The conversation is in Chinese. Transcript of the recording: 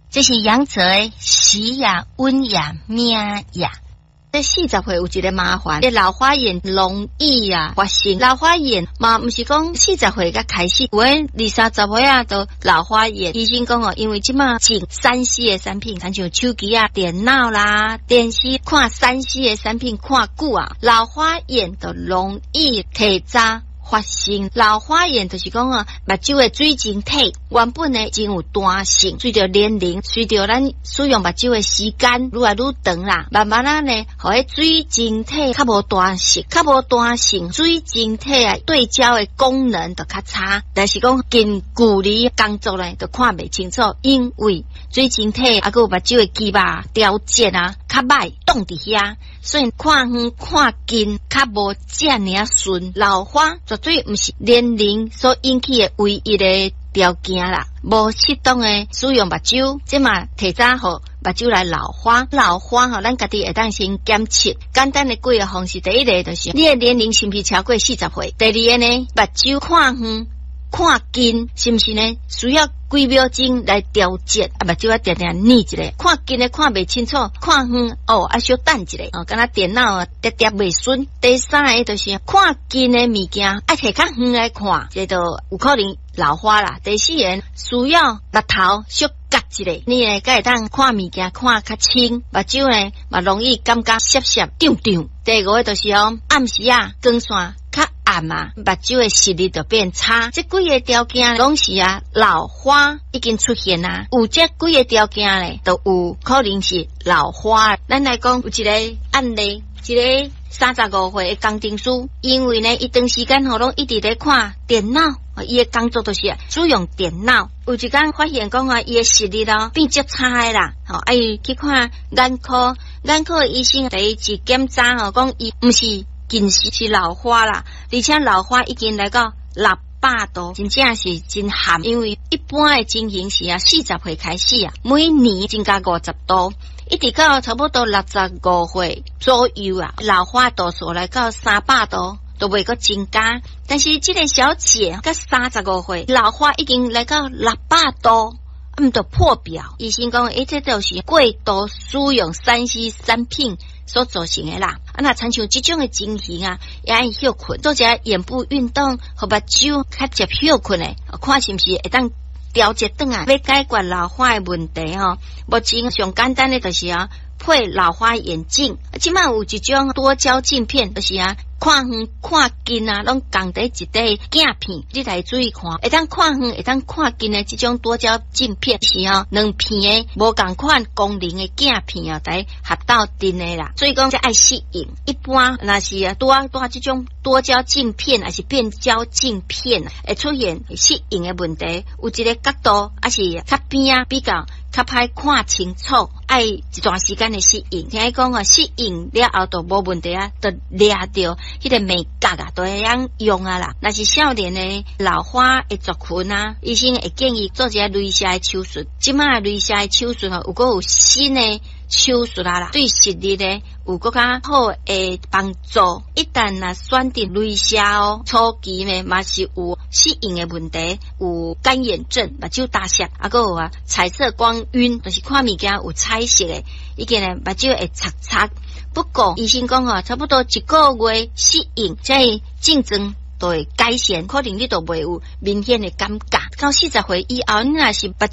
这是养者的喜呀、温呀、命呀。在40岁有一个麻烦，这老花眼容易发生。老花眼嘛，不是讲40岁才开始，有诶20、30岁啊，都老花眼。医生讲因为即马进3C 的产品，像手机啊、电脑啦、电视看3C 的产品看久啊，老花眼都容易提早发生。老花眼就是讲目睭的水晶体原本呢真有弹性，随着年龄，随着咱使用目睭的时间愈来愈长啦，慢慢呢，互迄水晶体较无弹性，水晶体对焦的功能就较差。但是讲近距离工作呢，就看袂清楚，因为水晶体还有目睭的肌肉调节啊，较歹挡伫遐，所以看远看近较无遮尔顺。老花绝对毋是年龄所引起的唯一的条件啦，无适当的使用目睭，即嘛提早互目睭来老花。老花咱家己会当先检测，简单的几个方式。第一个就是你的年龄是毋是超过40岁？第二个呢，目睭看远看近是毋是呢？需要几秒钟来调节，目睭点捏一下，看近的看袂清楚，看远小等一下敢若电脑喋袂顺。第三个就是看近的物件爱摕较远来看，这就有可能老花啦。第四个需要目头小夹一下，你呢才会当看物件看较清，目睭呢嘛容易感觉涩涩胀胀。第五个就是暗时光线较暗啊，目睭的视力就变差。这几个条件拢是老花已经出现啊。有这几个条件咧，都有可能是老花。咱来讲有一个案例，一个35岁的工程师，因为呢，伊长时间拢一直在看电脑，伊的工作就是使用电脑。有一天发现讲伊的视力变足差的啦，伊去看眼科的医生第一次检查讲伊毋是近视，是老花啦，而且老花已经来到600度，真正是真寒。因为一般的情形是40岁开始每年增加50度。一直到差不多65岁左右老花度数来到300度都未个增加。但是这个小姐到35岁，老花已经来到600度，毋就破表。医生讲，这就是过度使用3C 产品所造成的啦。那参像这种的情形也会休困，做一下眼部运动，和目睭较接休困的，看是毋是会当调节转要解决老花的问题目前上简单的就是配老花眼镜。即卖有一种多焦镜片，就是看远看近拢共在一块镜片，你来注意看，会当看远会当看近的这种多焦镜片是两片的无共款功能的镜片来合到阵的啦。所以讲这爱适应。一般若是多这种多焦镜片还是变焦镜片会出现适应的问题，有一个角度还是较边比较较歹看清楚，爱一段时间的适应。听讲适应了后都无问题就掠到迄个美角都会用啦。若是少年的老花的族群医生会建议做一下雷射的手术。即马雷射的手术有新的手术啦，对视力呢有更加好的帮助。一旦选定雷射初期呢嘛是有适应的问题，有干眼症、目睭大涩，还有彩色光晕，就是看物件有彩色的，已经目睭会擦擦。不过医生讲差不多1个月适应，这症状都会改善，可能你都袂有明显的感觉。到40岁以后，你若是目